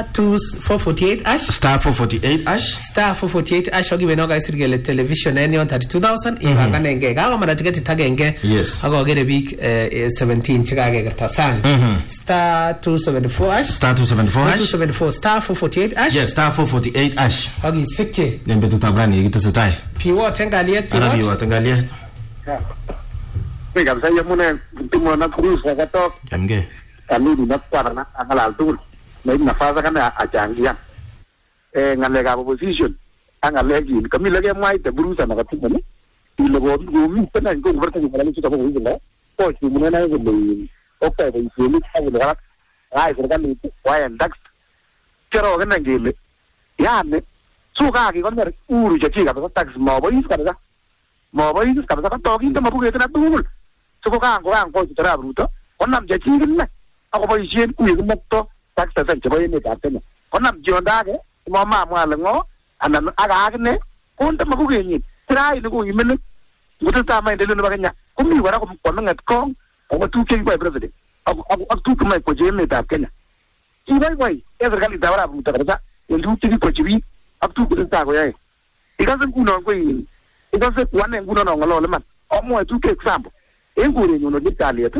star 448 hash star 448 hash star 448 hash ogibe no guys irgele television any on 32000 ibanganenge gawa mara ticket tagenge yes agogere big 17 chikage gerta sang star 274 hash star 274 hash 274 star 448 hash yes star 448 hash agi sikke nembe tutabrani gitasatai piwo tengaliet piwo tengaliet Mega saya muna timo na cruise ka to jamge kami di nakwa na angalal tu na nafasa kana achangia ngale ka opposition angale gi kami lagi mai te burusa na katu ni ilogo gumi pena ko berta ni kala kita ko ila ko si muna na ni okay ba isili ka ni ra ai ko kan ni why and dax kero kana ngile ya ne suka ki kon mer uru je ki ka tax mo ba is ka ka to ki ta mabuke ta dul suko ka ko tara bruto onam je chi ginna ako ba yen ku yin mokto tax ta je ba yen ta tena onam jonda ke mo ma le ngo anan aga agne ko ta mabuke ni trai ni ko yimen ngutu ta mai de lu ba kanya ko mi wara ko ngat ko o tu ke ba president ak tu ko mai ko je me ta kenya i bai e serikali ta wara bruto ka en tu ti ko chibi ak tu ko ta ko yai ikaze kuno ko yin ikaze kwane kuno no ngalo le man o mo tu ke example engure nyono ditaliete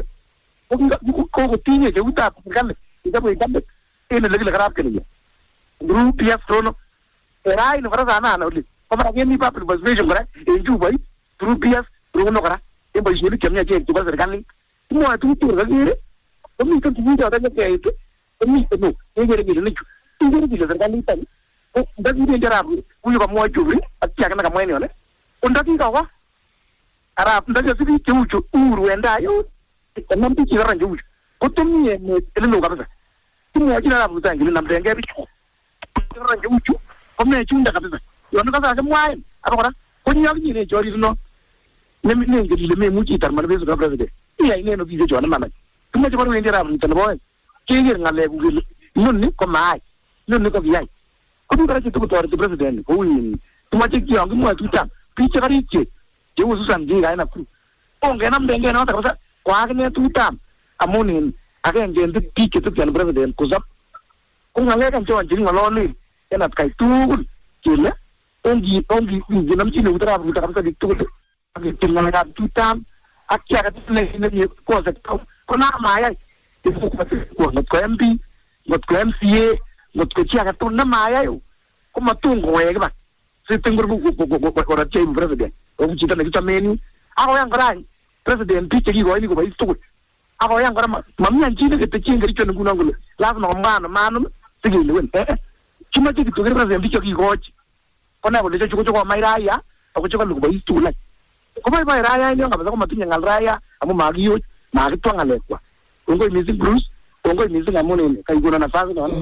ko tinye je uta kale ikapo ikambe ene legile karab kene group ya strono erai no fara sana na uli komara geni public participation kare enju bai group ya strono kara e bai jeli kemnya je tu basar kanli mo tu tu ga gere ko mi kan tu da ke ite ko mi no e gere gele ni gere gele kanli tan o da gere jara ku yo mo juri akya kana ka mo ne unda ki ka wa ara ndaje sibi chuchu uru enda yo nambi kira njuju kutumie ne elelo kabisa tumo ajina la buta ngili namdenge bi kira njuju kome chunda kabisa yo ndo kaza mwae abakora kunya bi ne jori no ne ngili le me muchi tar man bezo kabisa de iya ine no bizo jona mama tumo je baro ndira bu tan boy kigir ngale bu gili nonni ko mai nonni ko biyai ko dum karachi to to president ko wi tumo je ki angu mo tuta piche kari che je ususan ji ga na ku onge namdenge no ta kabisa Wagner tutam amunin again gen the peak to the president kuzap kung ngalekan jawan jing maloni enat kai tu kile ongi ginam chini utara buta diktu agi tinga tutam akya ka ne ko sa ko na maya itu ko ko MP ko MCA ko chia ka tunna maya yo ko matungo ye ba si tengur ko ra chim president o chita ne kitameni ako yang karai president piche ki goini ko bai stu ako yang kara mamnya chine ke techinga richo nguna ngulu lazima mano sigile wen chima chiki to president piche ki gochi kona ko lecho chuko mai raya ko chuko ko bai stu la ko bai raya ni ngaba ko matunya ngal raya amu magiyo magi twanga lekwa ngoi music blues ngoi music amone kai gona na fasi no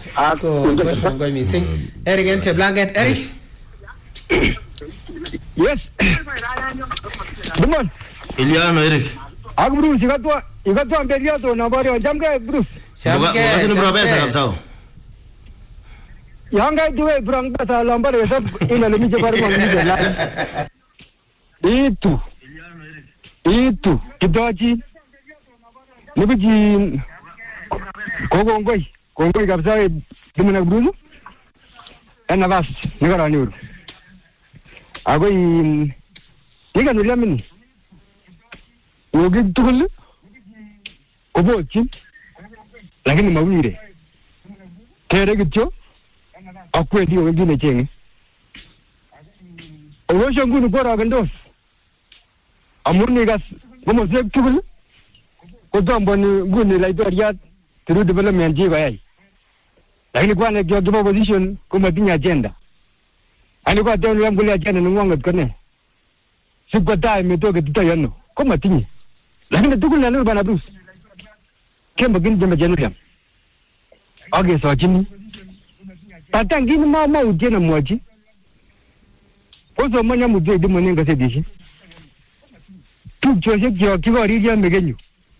ngoi music Eric ente blanket Eric yes Dumon Iliano Eric. Aku Bruce, ikatwa ambelia to na bari jamga Bruce. Kasi ni probesa kabisa. Yanga duwe brang bata lambare sab ina lemi je bar mo ni la. Itu kidoji. Nibiji kongoi kabisa dimana Bruce. Ana bas nigara niuru. Agoi niga nuliamini. Wogi tukul obochi lakini mawire kere gityo akwedi wengine chenge owosho ngunu bora gandos amurni gas gomo zek tukul ko domboni nguni laiberiat through development jiba yai lakini kwa ne gyo opposition ko matinya agenda ani kwa tenu ngule agenda ngwangat kone sibata imetoka tutayono ko matinya lakini tukul nalo bana Bruce kemba gin jema jenuria age so chini patangini mama ujena mwaji ozo manya muje de monenga sedishi tu joje gyo kigoriria megenyu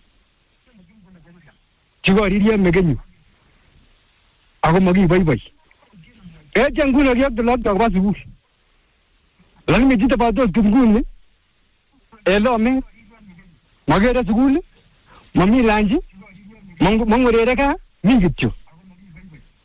ako magi bai janguna riak de lak ba subu lakini jita ba to tungune elo me magera sugule mami lanji mangorere ka mingityo